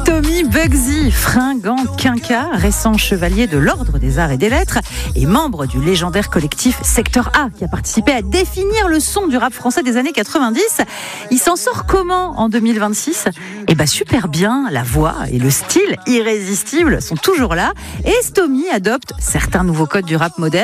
Stomy Bugsy, fringant quinca, récent chevalier de l'Ordre des Arts et des Lettres et membre du légendaire collectif Secteur A qui a participé à définir le son du rap français des années 90. Il s'en sort comment en 2026 ? Super bien, la voix et le style irrésistible sont toujours là et Stomy adopte certains nouveaux codes du rap moderne.